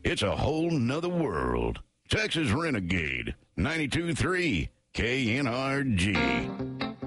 It's a whole nother world. Texas Renegade, 92.3 KNRG.